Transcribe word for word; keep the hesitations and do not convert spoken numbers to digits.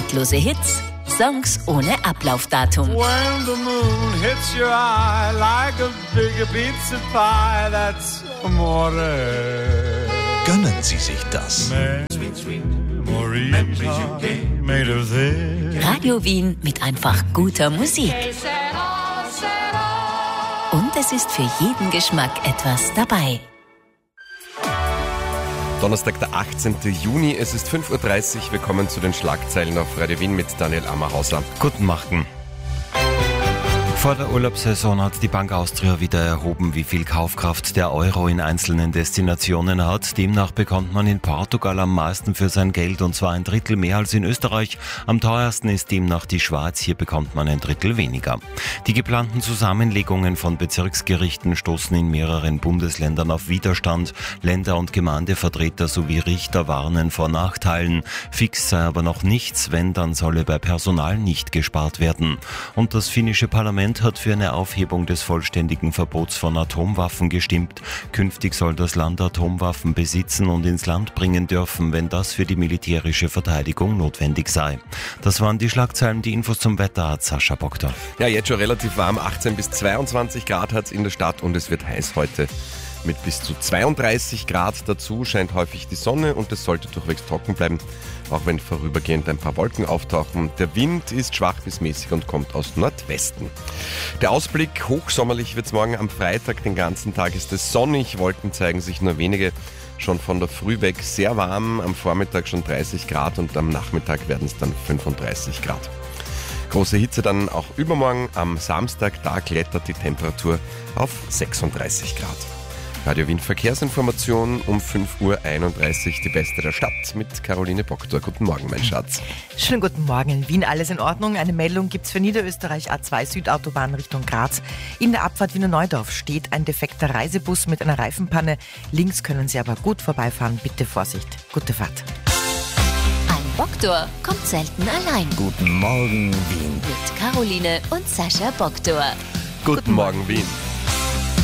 zeitlose Hits, Songs ohne Ablaufdatum. When the moon hits your eye like a big pizza pie, that's amore. Gönnen Sie sich das. Made of this. Radio Wien mit einfach guter Musik. Und es ist für jeden Geschmack etwas dabei. Donnerstag, der achtzehnten Juni, es ist fünf Uhr dreißig. Willkommen zu den Schlagzeilen auf Radio Wien mit Daniel Ammerhauser. Guten Morgen. Vor der Urlaubssaison hat die Bank Austria wieder erhoben, wie viel Kaufkraft der Euro in einzelnen Destinationen hat. Demnach bekommt man in Portugal am meisten für sein Geld, und zwar ein Drittel mehr als in Österreich. Am teuersten ist demnach die Schweiz, hier bekommt man ein Drittel weniger. Die geplanten Zusammenlegungen von Bezirksgerichten stoßen in mehreren Bundesländern auf Widerstand. Länder- und Gemeindevertreter sowie Richter warnen vor Nachteilen. Fix sei aber noch nichts, wenn, dann solle bei Personal nicht gespart werden. Und das finnische Parlament hat für eine Aufhebung des vollständigen Verbots von Atomwaffen gestimmt. Künftig soll das Land Atomwaffen besitzen und ins Land bringen dürfen, wenn das für die militärische Verteidigung notwendig sei. Das waren die Schlagzeilen. Die Infos zum Wetter hat Sascha Boktor. Ja, jetzt schon relativ warm, achtzehn bis zweiundzwanzig Grad hat es in der Stadt und es wird heiß heute. Mit bis zu zweiunddreißig Grad dazu scheint häufig die Sonne und es sollte durchwegs trocken bleiben, auch wenn vorübergehend ein paar Wolken auftauchen. Der Wind ist schwach bis mäßig und kommt aus Nordwesten. Der Ausblick, hochsommerlich wird es morgen am Freitag, den ganzen Tag ist es sonnig, Wolken zeigen sich nur wenige, schon von der Früh weg sehr warm, am Vormittag schon dreißig Grad und am Nachmittag werden es dann fünfunddreißig Grad. Große Hitze dann auch übermorgen, am Samstag, da klettert die Temperatur auf sechsunddreißig Grad. Radio Wien Verkehrsinformation um fünf Uhr einunddreißig, die beste der Stadt mit Caroline Boktor. Guten Morgen, mein Schatz. Schönen guten Morgen. In Wien alles in Ordnung. Eine Meldung gibt's für Niederösterreich A zwei Südautobahn Richtung Graz. In der Abfahrt Wiener Neudorf steht ein defekter Reisebus mit einer Reifenpanne. Links können Sie aber gut vorbeifahren. Bitte Vorsicht. Gute Fahrt. Ein Boktor kommt selten allein. Guten Morgen, Wien. Mit Caroline und Sascha Boktor. Guten Morgen, Wien.